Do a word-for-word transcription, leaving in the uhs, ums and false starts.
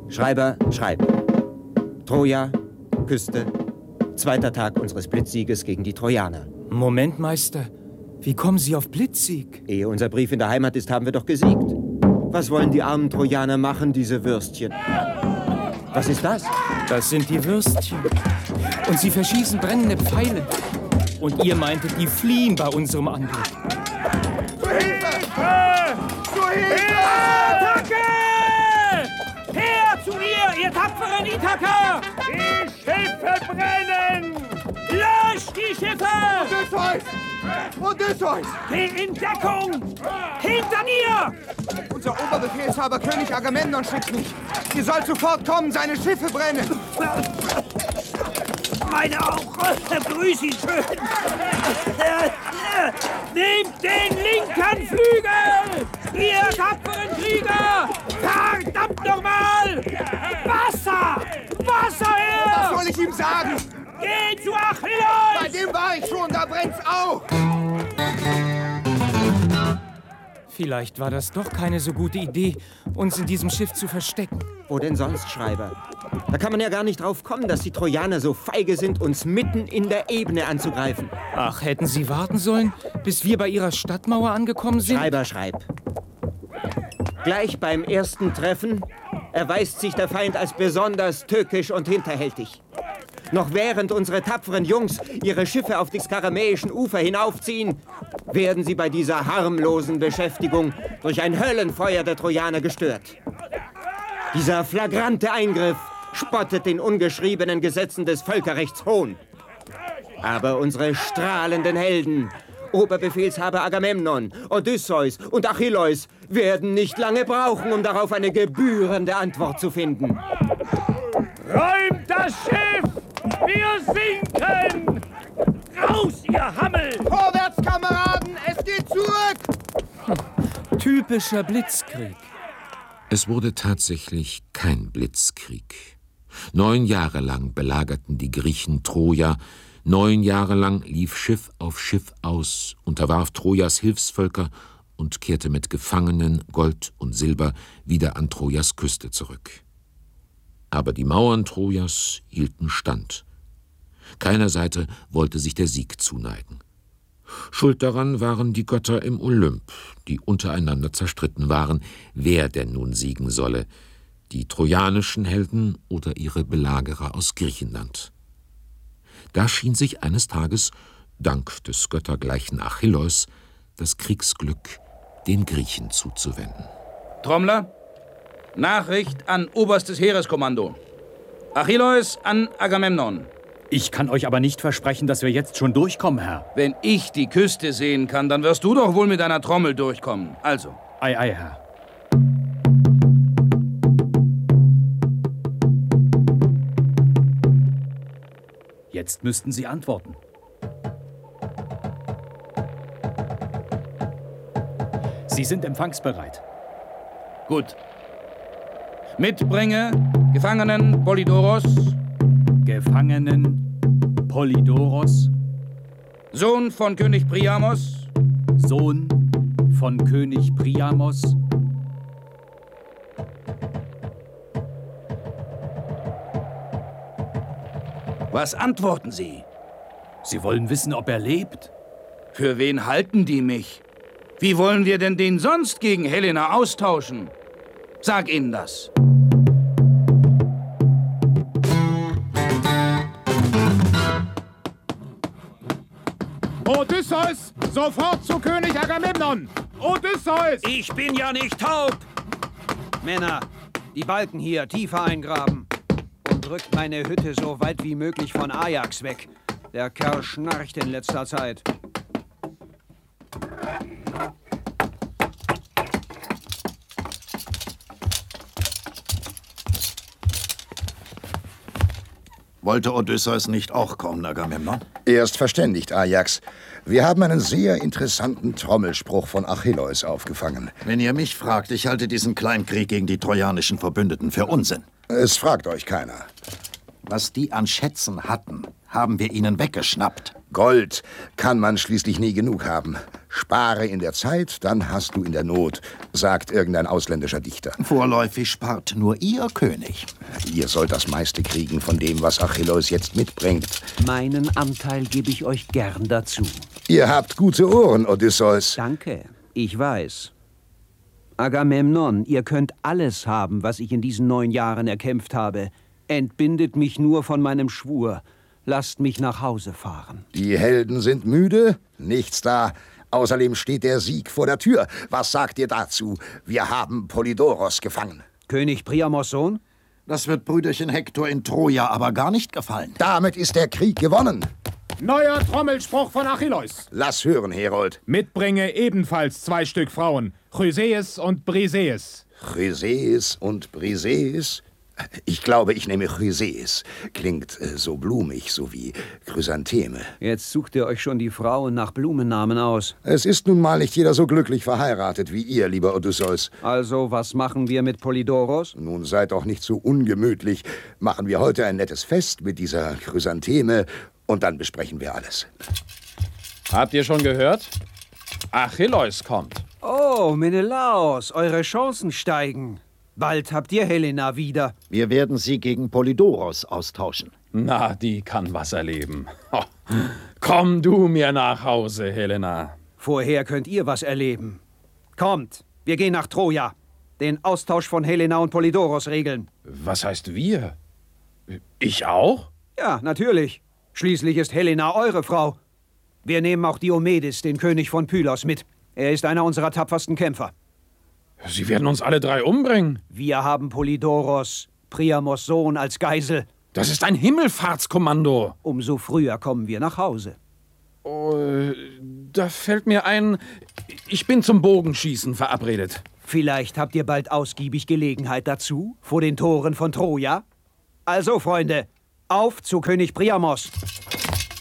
Schreiber, schreib. Troja, Küste, zweiter Tag unseres Blitzsieges gegen die Trojaner. Moment, Meister. Wie kommen Sie auf Blitzsieg? Ehe unser Brief in der Heimat ist, haben wir doch gesiegt. Was wollen die armen Trojaner machen, diese Würstchen? Was ist das? Das sind die Würstchen. Und sie verschießen brennende Pfeile. Und ihr meintet, die fliehen bei unserem Anblick. Zu Hilfe! Zu Hilfe! Attacke! Her zu ihr, ihr tapferen Ithaker! Die Schiffe brennen! Löscht die Schiffe! Odysseus! Odysseus! Geh in Deckung! Hinter mir! Unser Oberbefehlshaber König Agamemnon schickt mich. Ihr sollt sofort kommen, seine Schiffe brennen! Meine auch! Grüß ihn schön! Nehmt den linken Flügel! Ihr tapferen Krieger! Verdammt nochmal! Wasser! Wasser her! Was soll ich ihm sagen? Geh zu Achilleus! Bei dem war ich schon, da brennt's auch! Vielleicht war das doch keine so gute Idee, uns in diesem Schiff zu verstecken. Wo denn sonst, Schreiber? Da kann man ja gar nicht drauf kommen, dass die Trojaner so feige sind, uns mitten in der Ebene anzugreifen. Ach, hätten Sie warten sollen, bis wir bei Ihrer Stadtmauer angekommen sind? Schreiber, schreib. Gleich beim ersten Treffen erweist sich der Feind als besonders tückisch und hinterhältig. Noch während unsere tapferen Jungs ihre Schiffe auf die skaramäischen Ufer hinaufziehen, werden sie bei dieser harmlosen Beschäftigung durch ein Höllenfeuer der Trojaner gestört. Dieser flagrante Eingriff spottet den ungeschriebenen Gesetzen des Völkerrechts hohn. Aber unsere strahlenden Helden, Oberbefehlshaber Agamemnon, Odysseus und Achilleus, werden nicht lange brauchen, um darauf eine gebührende Antwort zu finden. Räumt das Schiff! Wir sinken! Raus, ihr Hammel! Vorwärts, Kameraden! Es geht zurück! Typischer Blitzkrieg. Es wurde tatsächlich kein Blitzkrieg. Neun Jahre lang belagerten die Griechen Troja. Neun Jahre lang lief Schiff auf Schiff aus, unterwarf Trojas Hilfsvölker und kehrte mit Gefangenen, Gold und Silber wieder an Trojas Küste zurück. Aber die Mauern Trojas hielten stand. Keiner Seite wollte sich der Sieg zuneigen. Schuld daran waren die Götter im Olymp, die untereinander zerstritten waren, wer denn nun siegen solle, die trojanischen Helden oder ihre Belagerer aus Griechenland. Da schien sich eines Tages, dank des göttergleichen Achilleus, das Kriegsglück den Griechen zuzuwenden. Trommler, Nachricht an oberstes Heereskommando. Achilleus an Agamemnon. Ich kann euch aber nicht versprechen, dass wir jetzt schon durchkommen, Herr. Wenn ich die Küste sehen kann, dann wirst du doch wohl mit deiner Trommel durchkommen. Also. Ei, ei, Herr. Jetzt müssten Sie antworten. Sie sind empfangsbereit. Gut. Mitbringe Gefangenen Polydoros. Gefangenen Polydoros. Sohn von König Priamos. Sohn von König Priamos. Was antworten Sie? Sie wollen wissen, ob er lebt? Für wen halten die mich? Wie wollen wir denn den sonst gegen Helena austauschen? Sag ihnen das. Odysseus, sofort zu König Agamemnon! Odysseus! Ich bin ja nicht taub! Männer, die Balken hier tiefer eingraben und drückt meine Hütte so weit wie möglich von Ajax weg. Der Kerl schnarcht in letzter Zeit. Wollte Odysseus nicht auch kommen, Agamemnon? Er ist verständigt, Ajax. Wir haben einen sehr interessanten Trommelspruch von Achilleus aufgefangen. Wenn ihr mich fragt, ich halte diesen Kleinkrieg gegen die trojanischen Verbündeten für Unsinn. Es fragt euch keiner. Was die an Schätzen hatten, haben wir ihnen weggeschnappt. Gold kann man schließlich nie genug haben. Spare in der Zeit, dann hast du in der Not, sagt irgendein ausländischer Dichter. Vorläufig spart nur ihr König. Ihr sollt das meiste kriegen von dem, was Achilleus jetzt mitbringt. Meinen Anteil gebe ich euch gern dazu. Ihr habt gute Ohren, Odysseus. Danke, ich weiß. Agamemnon, ihr könnt alles haben, was ich in diesen neun Jahren erkämpft habe. Entbindet mich nur von meinem Schwur. Lasst mich nach Hause fahren. Die Helden sind müde, nichts da. Außerdem steht der Sieg vor der Tür. Was sagt ihr dazu? Wir haben Polydoros gefangen. König Priamos Sohn? Das wird Brüderchen Hektor in Troja aber gar nicht gefallen. Damit ist der Krieg gewonnen. Neuer Trommelspruch von Achilleus. Lass hören, Herold. Mitbringe ebenfalls zwei Stück Frauen, Chryseis und Briseis. Chryseis und Briseis? Ich glaube, ich nehme Chryseis. Klingt äh, so blumig, so wie Chrysantheme. Jetzt sucht ihr euch schon die Frauen nach Blumennamen aus. Es ist nun mal nicht jeder so glücklich verheiratet wie ihr, lieber Odysseus. Also, was machen wir mit Polydoros? Nun seid doch nicht so ungemütlich. Machen wir heute ein nettes Fest mit dieser Chrysantheme und dann besprechen wir alles. Habt ihr schon gehört? Achilleus kommt. Oh, Menelaos, eure Chancen steigen. Bald habt ihr Helena wieder. Wir werden sie gegen Polydoros austauschen. Na, die kann was erleben. Oh. Komm du mir nach Hause, Helena. Vorher könnt ihr was erleben. Kommt, wir gehen nach Troja. Den Austausch von Helena und Polydoros regeln. Was heißt wir? Ich auch? Ja, natürlich. Schließlich ist Helena eure Frau. Wir nehmen auch Diomedes, den König von Pylos, mit. Er ist einer unserer tapfersten Kämpfer. Sie werden uns alle drei umbringen. Wir haben Polydoros, Priamos Sohn, als Geisel. Das ist ein Himmelfahrtskommando. Umso früher kommen wir nach Hause. Oh, da fällt mir ein, ich bin zum Bogenschießen verabredet. Vielleicht habt ihr bald ausgiebig Gelegenheit dazu, vor den Toren von Troja? Also, Freunde, auf zu König Priamos.